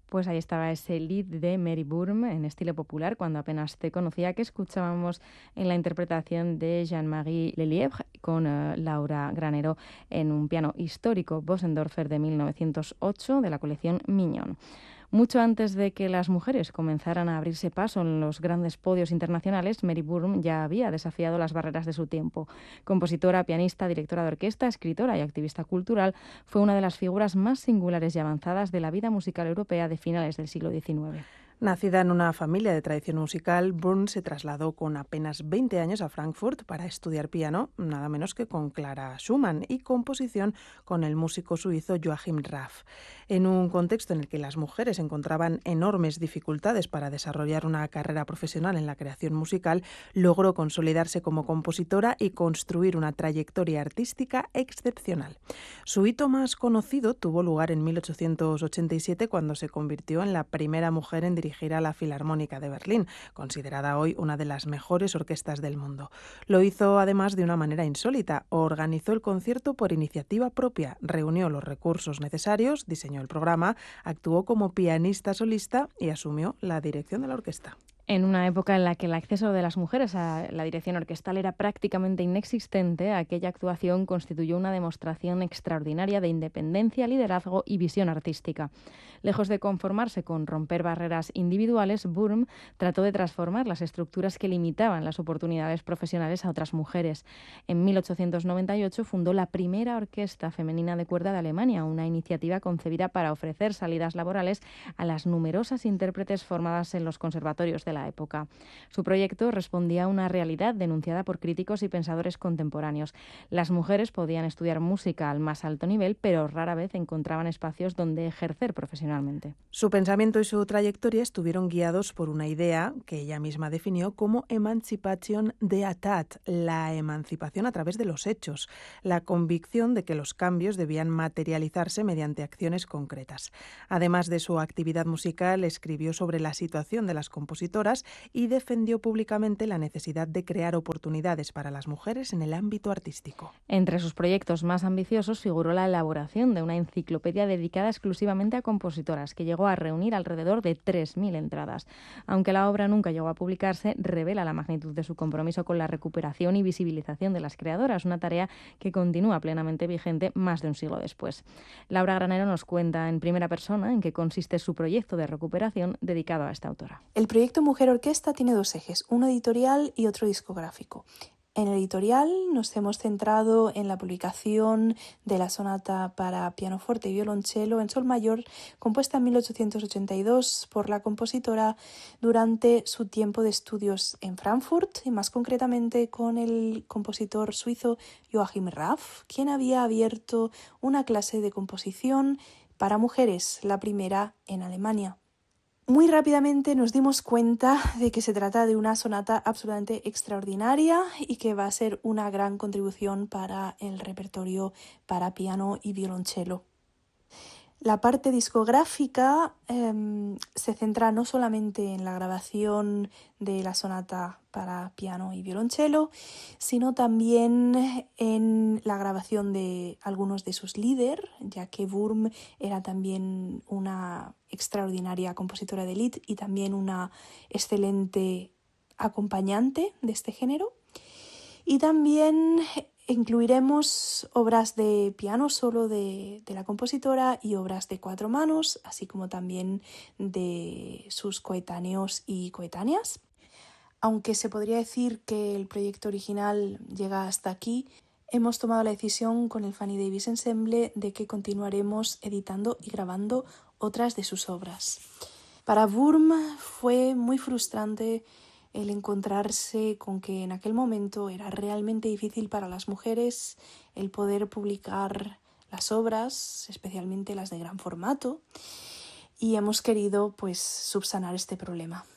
Pues ahí estaba ese lead de Mary Bourne en estilo popular, cuando apenas te conocía, que escuchábamos en la interpretación de Jean-Marie Lelièvre con Laura Granero en un piano histórico Bösendorfer de 1908 de la colección Mignon. Mucho antes de que las mujeres comenzaran a abrirse paso en los grandes podios internacionales, Mary Bourne ya había desafiado las barreras de su tiempo. Compositora, pianista, directora de orquesta, escritora y activista cultural, fue una de las figuras más singulares y avanzadas de la vida musical europea de finales del siglo XIX. Nacida en una familia de tradición musical, Bourne se trasladó con apenas 20 años a Frankfurt para estudiar piano, nada menos que con Clara Schumann, y composición con el músico suizo Joachim Raff. En un contexto en el que las mujeres encontraban enormes dificultades para desarrollar una carrera profesional en la creación musical, logró consolidarse como compositora y construir una trayectoria artística excepcional. Su hito más conocido tuvo lugar en 1887, cuando se convirtió en la primera mujer en dirigir a la Filarmónica de Berlín, considerada hoy una de las mejores orquestas del mundo. Lo hizo además de una manera insólita. Organizó el concierto por iniciativa propia, reunió los recursos necesarios, diseñó el programa, actuó como pianista solista y asumió la dirección de la orquesta. En una época en la que el acceso de las mujeres a la dirección orquestal era prácticamente inexistente, aquella actuación constituyó una demostración extraordinaria de independencia, liderazgo y visión artística. Lejos de conformarse con romper barreras individuales, Bourne trató de transformar las estructuras que limitaban las oportunidades profesionales a otras mujeres. En 1898 fundó la primera orquesta femenina de cuerda de Alemania, una iniciativa concebida para ofrecer salidas laborales a las numerosas intérpretes formadas en los conservatorios de la época. Su proyecto respondía a una realidad denunciada por críticos y pensadores contemporáneos. Las mujeres podían estudiar música al más alto nivel, pero rara vez encontraban espacios donde ejercer profesionalmente. Su pensamiento y su trayectoria estuvieron guiados por una idea que ella misma definió como Emancipation de Atat, la emancipación a través de los hechos, la convicción de que los cambios debían materializarse mediante acciones concretas. Además de su actividad musical, escribió sobre la situación de las compositoras y defendió públicamente la necesidad de crear oportunidades para las mujeres en el ámbito artístico. Entre sus proyectos más ambiciosos figuró la elaboración de una enciclopedia dedicada exclusivamente a compositoras, que llegó a reunir alrededor de 3.000 entradas. Aunque la obra nunca llegó a publicarse, revela la magnitud de su compromiso con la recuperación y visibilización de las creadoras, una tarea que continúa plenamente vigente más de un siglo después. Laura Granero nos cuenta en primera persona en qué consiste su proyecto de recuperación dedicado a esta autora. El proyecto Mujer Orquesta tiene dos ejes, uno editorial y otro discográfico. En el editorial nos hemos centrado en la publicación de la sonata para pianoforte y violonchelo en sol mayor, compuesta en 1882 por la compositora durante su tiempo de estudios en Frankfurt, y más concretamente con el compositor suizo Joachim Raff, quien había abierto una clase de composición para mujeres, la primera en Alemania. Muy rápidamente nos dimos cuenta de que se trata de una sonata absolutamente extraordinaria y que va a ser una gran contribución para el repertorio para piano y violonchelo. La parte discográfica se centra no solamente en la grabación de la sonata para piano y violonchelo, sino también en la grabación de algunos de sus lieder, ya que Bourne era también una extraordinaria compositora de lied y también una excelente acompañante de este género. Y también incluiremos obras de piano solo de la compositora y obras de cuatro manos, así como también de sus coetáneos y coetáneas. Aunque se podría decir que el proyecto original llega hasta aquí, hemos tomado la decisión con el Fanny Davis Ensemble de que continuaremos editando y grabando otras de sus obras. Para Bourne fue muy frustrante el encontrarse con que en aquel momento era realmente difícil para las mujeres el poder publicar las obras, especialmente las de gran formato, y hemos querido subsanar este problema.